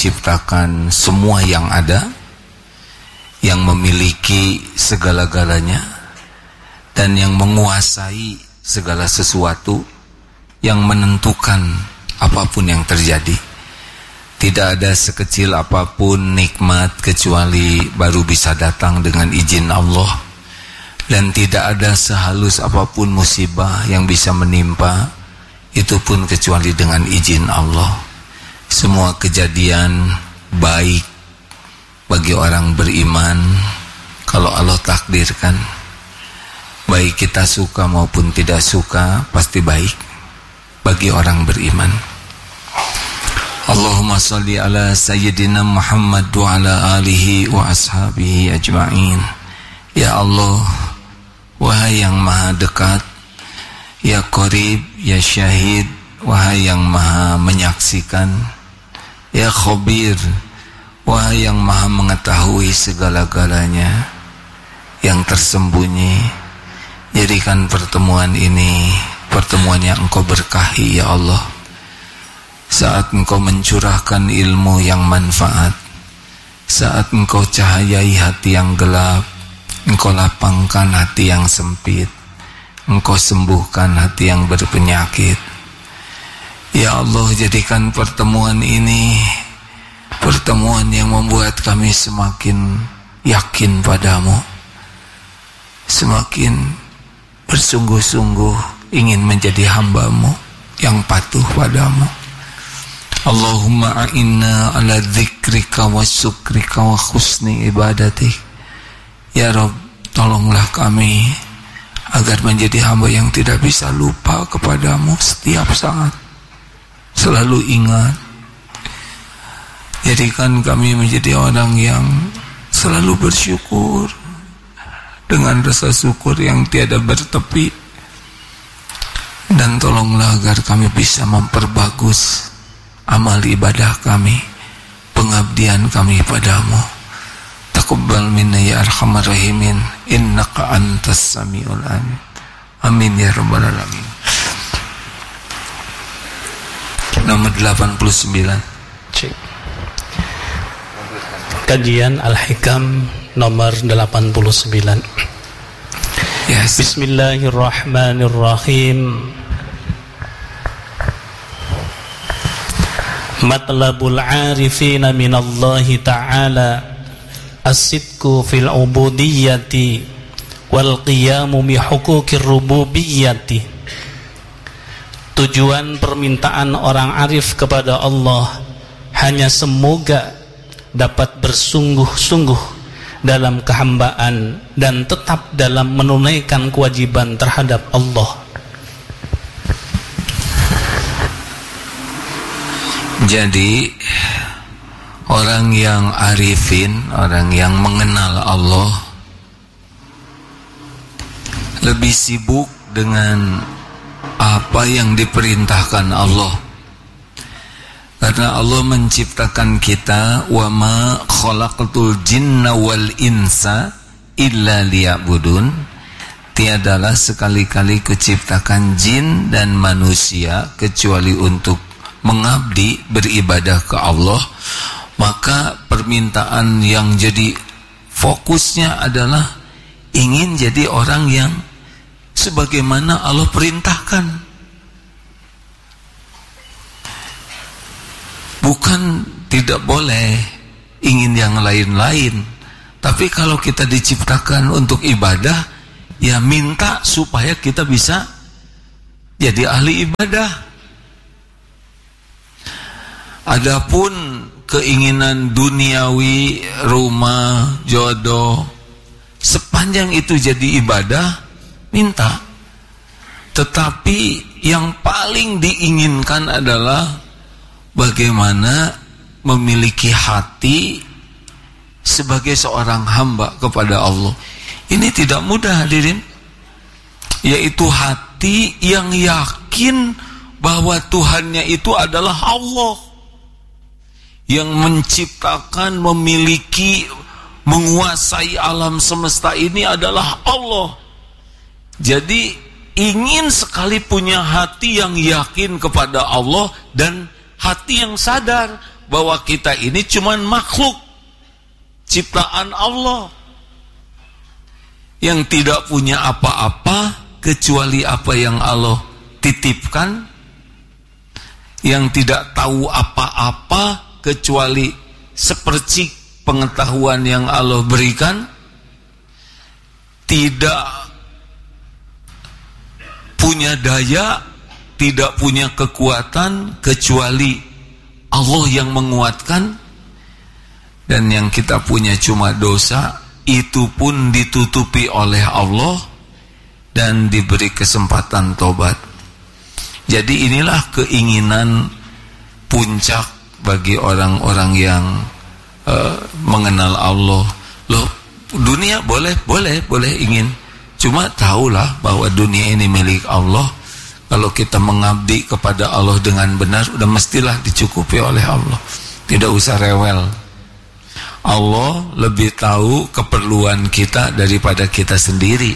menciptakan semua yang ada, yang memiliki segala-galanya, dan yang menguasai segala sesuatu, yang menentukan apapun yang terjadi. Tidak ada sekecil apapun nikmat kecuali baru bisa datang dengan izin Allah, dan tidak ada sehalus apapun musibah yang bisa menimpa, itu pun kecuali dengan izin Allah. Semua kejadian baik bagi orang beriman kalau Allah takdirkan. Baik kita suka maupun tidak suka, pasti baik bagi orang beriman. Allahumma salli ala Sayyidina Muhammad wa ala alihi wa ashabihi ajma'in. Ya Allah, wahai yang maha dekat, ya Qarib, ya Syahid, wahai yang maha menyaksikan, ya Khabir, wahai yang maha mengetahui segala-galanya, yang tersembunyi, jadikan pertemuan ini pertemuan yang Engkau berkahi ya Allah. Saat Engkau mencurahkan ilmu yang manfaat, saat Engkau cahayai hati yang gelap, Engkau lapangkan hati yang sempit, Engkau sembuhkan hati yang berpenyakit. Ya Allah, jadikan pertemuan ini pertemuan yang membuat kami semakin yakin padamu, semakin bersungguh-sungguh ingin menjadi hamba-Mu yang patuh padamu. Allahumma a'inna ala dzikrika wa syukrika wa husni ibadatik. Ya Rabb, tolonglah kami agar menjadi hamba yang tidak bisa lupa kepadamu setiap saat, selalu ingat. Jadikan kami menjadi orang yang selalu bersyukur dengan rasa syukur yang tiada bertepi. Dan tolonglah agar kami bisa memperbagus amal ibadah kami, pengabdian kami padamu. Taqabbal minna ya arhamar rahimin, innaka antas samiul alim. Amin ya rabbal alamin. Nomor 89. Cik. Kajian Al-Hikam nomor 89. Yes. Bismillahirrahmanirrahim. Matlabul arifina minallahi ta'ala as-sidqu fil ubudiyyati wal qiyamu bi huquqir rububiyyati. Tujuan permintaan orang arif kepada Allah hanya semoga dapat bersungguh-sungguh dalam kehambaan dan tetap dalam menunaikan kewajiban terhadap Allah. Jadi orang yang arifin, orang yang mengenal Allah, lebih sibuk dengan apa yang diperintahkan Allah. Karena Allah menciptakan kita, wa ma khalaqtul jinna wal insa illa liya'budun. Tiadalah sekali-kali kuciptakan jin dan manusia kecuali untuk mengabdi, beribadah ke Allah. Maka permintaan yang jadi fokusnya adalah ingin jadi orang yang sebagaimana Allah perintahkan, bukan tidak boleh ingin yang lain-lain. Tapi kalau kita diciptakan untuk ibadah, ya minta supaya kita bisa jadi ahli ibadah. Adapun keinginan duniawi, rumah, jodoh, sepanjang itu jadi ibadah, minta. Tetapi yang paling diinginkan adalah bagaimana memiliki hati sebagai seorang hamba kepada Allah. Ini tidak mudah hadirin, yaitu hati yang yakin bahwa Tuhannya itu adalah Allah, yang menciptakan, memiliki, menguasai alam semesta ini adalah Allah. Jadi ingin sekali punya hati yang yakin kepada Allah dan hati yang sadar bahwa kita ini cuman makhluk ciptaan Allah yang tidak punya apa-apa kecuali apa yang Allah titipkan, yang tidak tahu apa-apa kecuali sepercik pengetahuan yang Allah berikan, tidak punya daya, tidak punya kekuatan kecuali Allah yang menguatkan, dan yang kita punya cuma dosa, itu pun ditutupi oleh Allah dan diberi kesempatan tobat. Jadi inilah keinginan puncak bagi orang-orang yang mengenal Allah. Loh, dunia boleh ingin, cuma tahulah bahwa dunia ini milik Allah. Kalau kita mengabdi kepada Allah dengan benar, udah mestilah dicukupi oleh Allah, tidak usah rewel. Allah lebih tahu keperluan kita daripada kita sendiri.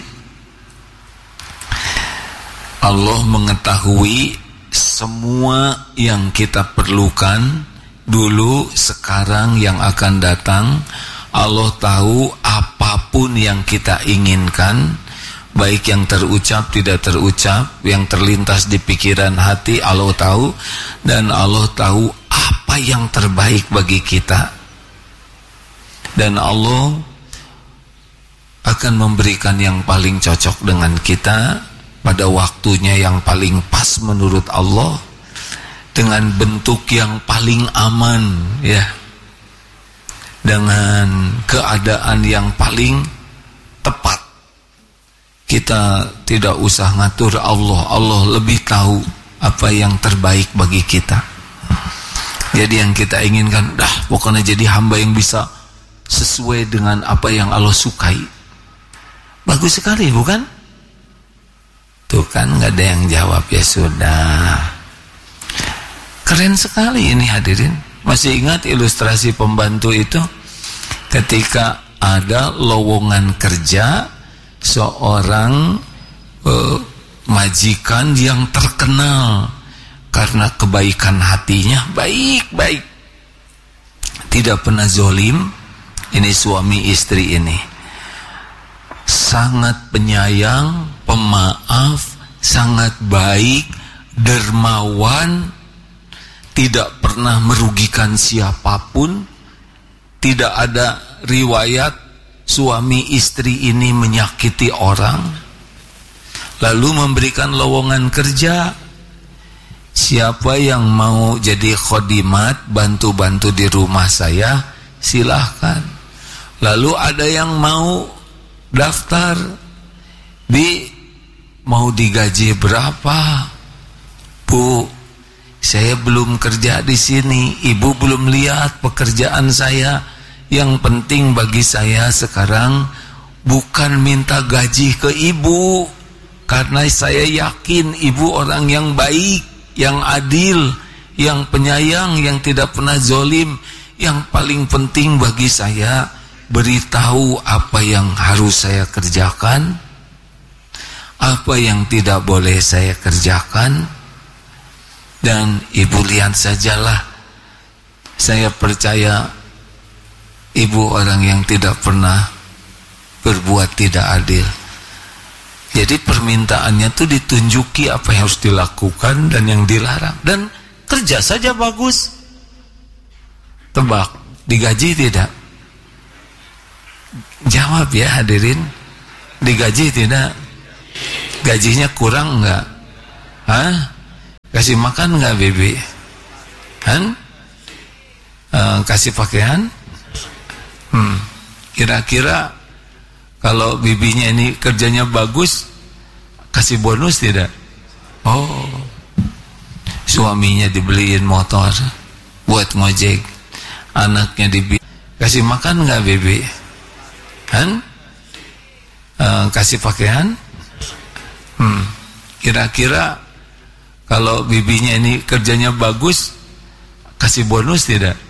Allah mengetahui semua yang kita perlukan dulu, sekarang, yang akan datang. Allah tahu apapun yang kita inginkan, baik yang terucap, tidak terucap, yang terlintas di pikiran hati, Allah tahu. Dan Allah tahu apa yang terbaik bagi kita. Dan Allah akan memberikan yang paling cocok dengan kita pada waktunya yang paling pas menurut Allah, dengan bentuk yang paling aman, ya, dengan keadaan yang paling tepat. Kita tidak usah ngatur Allah, Allah lebih tahu apa yang terbaik bagi kita. Jadi yang kita inginkan, pokoknya jadi hamba yang bisa sesuai dengan apa yang Allah sukai. Bagus sekali, bukan? Tuh kan gak ada yang jawab, ya sudah. Keren sekali ini hadirin. Masih ingat ilustrasi pembantu itu? Ketika ada lowongan kerja seorang majikan yang terkenal karena kebaikan hatinya, baik-baik, tidak pernah zolim. Ini suami istri ini sangat penyayang, pemaaf, sangat baik, dermawan, tidak pernah merugikan siapapun. Tidak ada riwayat suami istri ini menyakiti orang. Lalu memberikan lowongan kerja, siapa yang mau jadi khodimat, bantu-bantu di rumah saya, silahkan. Lalu ada yang mau daftar, mau digaji berapa? Bu, saya belum kerja di sini, ibu belum lihat pekerjaan saya. Yang penting bagi saya sekarang bukan minta gaji ke ibu, karena saya yakin ibu orang yang baik, yang adil, yang penyayang, yang tidak pernah zolim. Yang paling penting bagi saya, beritahu apa yang harus saya kerjakan, apa yang tidak boleh saya kerjakan. Dan ibu lihat sajalah, saya percaya ibu orang yang tidak pernah berbuat tidak adil. Jadi permintaannya tuh ditunjuki apa yang harus dilakukan dan yang dilarang. Dan kerja saja bagus. Tebak, digaji tidak? Jawab ya hadirin, digaji tidak? Gajinya kurang enggak? Kasih makan enggak bibi? Kasih pakaian? Kira-kira kalau bibinya ini kerjanya bagus, kasih bonus tidak? Oh, suaminya dibeliin motor buat ngojek, anaknya kasih makan enggak bibi? Kasih pakaian? Kira-kira kalau bibinya ini kerjanya bagus, kasih bonus tidak?